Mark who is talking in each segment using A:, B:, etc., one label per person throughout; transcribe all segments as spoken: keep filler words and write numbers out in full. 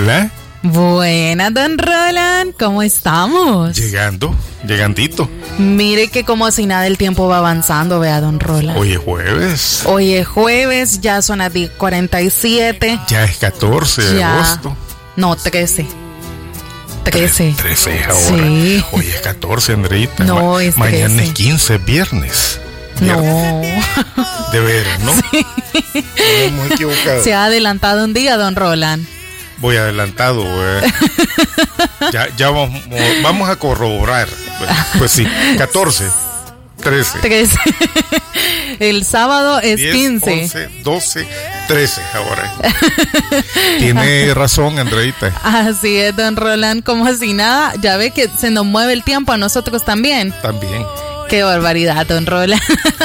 A: Hola.
B: Buenas, don Roland, ¿cómo estamos?
A: Llegando, llegandito.
B: Mire que como si nada el tiempo va avanzando, vea, don Roland.
A: Hoy es jueves.
B: Hoy es jueves, ya son las diez cuarenta y siete.
A: Ya es catorce de
B: ya.
A: agosto.
B: No, trece. trece.
A: trece ahora.
B: Sí.
A: Hoy es catorce, Andreita.
B: No,
A: Ma-
B: es
A: Mañana
B: trece.
A: es quince, viernes.
B: No.
A: De veras, ¿no?
B: Sí.
A: Nos hemos equivocado.
B: Se ha adelantado un día, don Roland.
A: Voy adelantado, eh. ya, ya vamos, vamos a corroborar. Pues sí, catorce, trece.
B: trece. El sábado es
A: diez,
B: quince.
A: once, doce, trece ahora. Tiene razón, Andreita.
B: Así es, don Roland, como así nada. Ya ve que se nos mueve el tiempo a nosotros también.
A: También.
B: Qué barbaridad, don Roland.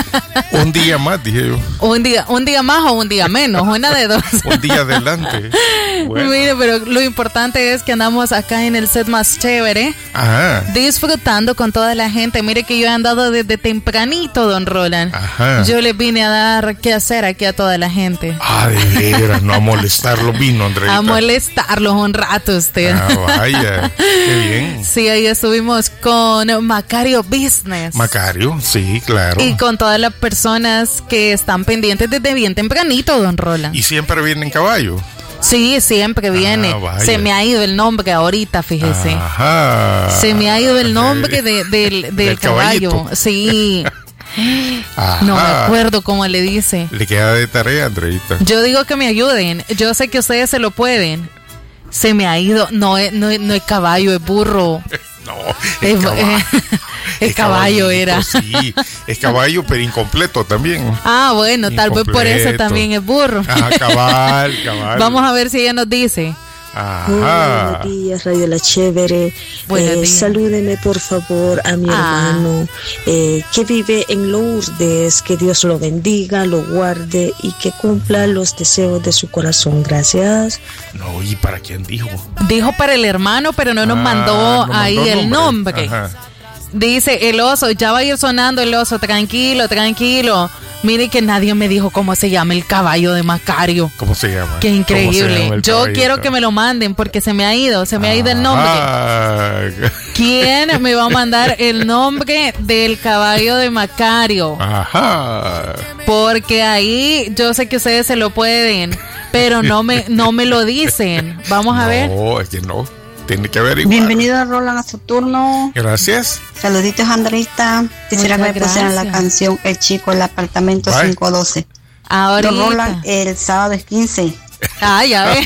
A: Un día más, dije yo.
B: Un día, un día más o un día menos, una de dos.
A: Un día adelante. Bueno.
B: Mire, pero lo importante es que andamos acá en el set más chévere,
A: Ajá.
B: disfrutando con toda la gente. Mire que yo he andado desde tempranito, don Roland.
A: Ajá.
B: Yo le vine a dar qué hacer aquí a toda la gente.
A: Ah, de veras, no a molestarlo vino, Andreita.
B: A molestarlos un rato usted.
A: Ah, vaya, qué bien.
B: Sí, ahí estuvimos con Macario Business.
A: Macario, sí, claro.
B: Y con todas las personas que están pendientes desde bien tempranito, don Roland.
A: Y siempre viene en caballo.
B: Sí, siempre viene.
A: Ah, vaya.
B: Se me ha ido el nombre ahorita, fíjese.
A: Ajá.
B: Se me ha ido el nombre de, del, del,
A: Del
B: caballo.
A: caballito.
B: Sí.
A: Ajá.
B: No me acuerdo cómo le dice.
A: Le queda de tarea, Andreita.
B: Yo digo que me ayuden. Yo sé que ustedes se lo pueden. Se me ha ido. No es, no es, no es caballo, es burro.
A: No,
B: Es,
A: es caballo.
B: eh, es caballo era.
A: Sí, es caballo, pero incompleto también.
B: Ah, bueno, tal vez por eso
A: Incompleto.
B: también es burro.
A: Ajá, cabal, cabal.
B: Vamos a ver si ella nos dice.
A: Ajá.
C: Buenos días, Radio La Chévere.
B: Buenos
C: Eh,
B: días.
C: salúdeme por favor a mi
B: Ah.
C: hermano eh, que vive en Lourdes. Que Dios lo bendiga, lo guarde y que cumpla los deseos de su corazón. Gracias.
A: No, ¿y para quién dijo?
B: Dijo para el hermano, pero no nos
A: Ah,
B: mandó
A: no
B: ahí
A: mandó
B: el nombre.
A: Ajá.
B: Dice el oso, ya va a ir sonando el oso, tranquilo, tranquilo. Mire que nadie me dijo cómo se llama el caballo de Macario.
A: ¿Cómo se llama?
B: Qué
A: ¿Cómo se
B: increíble.
A: llama el
B: Yo
A: caballito?
B: quiero que me lo manden porque se me ha ido, se me ha ido el nombre.
A: Ah,
B: ¿Quién me va a mandar el nombre del caballo de Macario?
A: Ajá.
B: Porque ahí yo sé que ustedes se lo pueden, pero no me, no me lo dicen. Vamos a ver.
A: No, es que no. Tiene que averiguar.
D: Bienvenido a Roland a su turno.
A: Gracias.
D: Saluditos, Andreita. Quisiera
B: Muchas
D: que me pusieran la
B: gracias.
D: canción El Chico del apartamento
A: Bye.
D: cinco doce.
B: Ahorita.
D: Don Roland, el sábado es quince.
B: Ah, ya ve.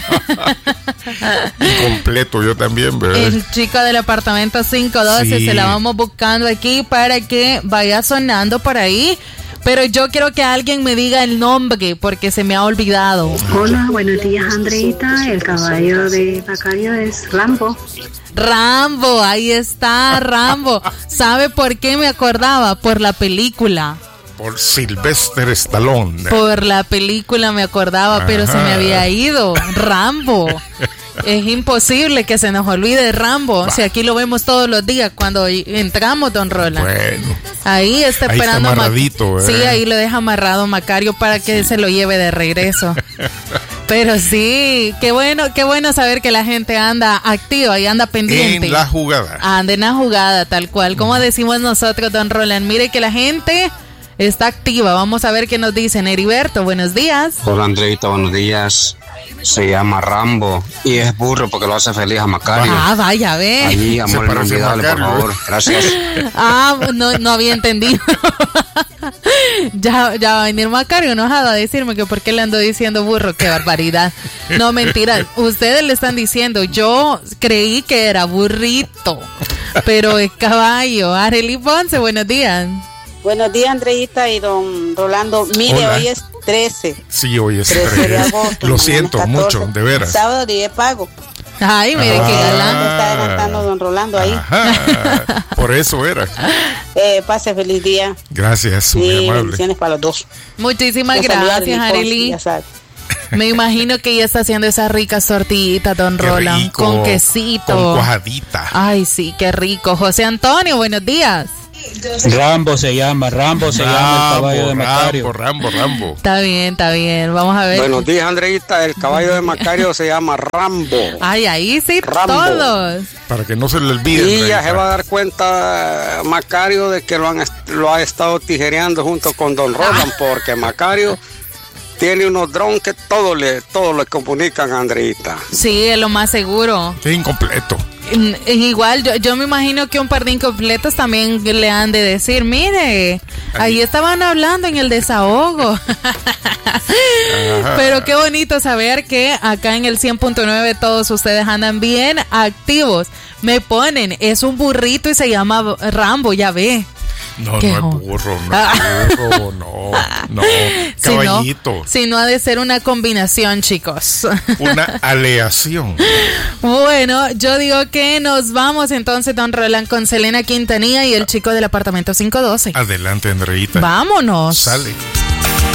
A: Incompleto, yo también, ¿verdad?
B: El chico del apartamento cinco doce,
A: Sí.
B: se la vamos buscando aquí para que vaya sonando por ahí. Pero yo quiero que alguien me diga el nombre porque se me ha olvidado.
E: Hola, buenos días, Andreita. El caballo de Macario es Rambo.
B: Rambo, ahí está, Rambo. ¿Sabe por qué me acordaba? Por la película.
A: Por Sylvester Stallone.
B: Por la película me acordaba, pero se me
A: Ajá.
B: había ido. Rambo. Es imposible que se nos olvide Rambo. Si aquí lo vemos todos los días cuando entramos, don Roland.
A: Bueno,
B: Ahí está
A: Ahí está
B: esperando Mac-
A: amarradito, ¿eh?
B: Sí, ahí lo deja amarrado Macario para que se lo lleve de regreso. Pero sí, qué bueno, qué bueno saber que la gente anda activa y anda pendiente.
A: en la jugada.
B: Anda en la jugada, tal cual. Como decimos nosotros, don Roland. Mire que la gente está activa. Vamos a ver qué nos dicen. Heriberto, buenos días.
F: Hola Andreita, buenos días. Se llama Rambo y es burro porque lo hace feliz a Macario.
B: Ah, vaya, ve.
F: Allí,
A: Se
F: amor
A: parece a
F: inolvidable, por
A: Macario.
F: favor. Gracias.
B: Ah, no, no había entendido. ya, ya va a venir Macario enojado a decirme que por qué le ando diciendo burro. Qué barbaridad. No, mentira. Ustedes le están diciendo. Yo creí que era burrito, pero es caballo. Arely Ponce, buenos días.
G: Buenos días, Andreita y don Rolando. Mire,
A: Hola.
G: hoy es trece.
A: Sí, hoy es
G: trece de agosto.
A: Lo
G: mañana
A: siento
G: es catorce.
A: mucho, de veras.
G: Sábado día de pago.
B: Ay, mire
A: Ah.
B: qué
G: Me
B: galán.
G: está adelantando don Rolando ahí.
A: Ajá. Por eso era.
G: Eh, pase feliz día.
A: Gracias, muy
G: Y
A: amable.
G: bendiciones para los dos.
B: Muchísimas
G: Los saluda
B: gracias,
G: Arely Ponce,
B: Arely.
G: ya sabe.
B: Me imagino que ella está haciendo esas ricas tortillitas, don
A: Qué
B: Roland,
A: rico,
B: con quesito.
A: Con cuajadita.
B: Ay, sí, qué rico. José Antonio, buenos días.
H: Rambo se llama, Rambo se llama el caballo de Macario.
A: Rambo, Rambo, Rambo.
B: Está bien, está bien. Vamos a ver.
F: Buenos días, Andreita. El caballo de Macario se llama Rambo.
B: Ay, ahí sí,
F: Rambo.
B: todos.
A: Para que no se le olvide.
F: Y ya se va a dar cuenta Macario de que lo, han, lo ha estado tijereando junto con Don Roland, porque Macario tiene unos drones que todo le, todo le comunican a Andreita.
B: Sí, es lo más seguro.
A: Es incompleto.
B: Igual, yo, yo me imagino que un par de incompletos también le han de decir, mire, ahí estaban hablando en el desahogo. Pero qué bonito saber que acá en el cien punto nueve todos ustedes andan bien activos. Me ponen, es un burrito y se llama Rambo, ya ve.
A: No, no es burro, no es burro, no, no, caballito.
B: Si no, si no ha de ser una combinación, chicos.
A: Una aleación.
B: Bueno, yo digo que nos vamos entonces, don Roland, con Selena Quintanilla y el chico del apartamento quinientos doce.
A: Adelante, Andreita.
B: Vámonos.
A: Sale.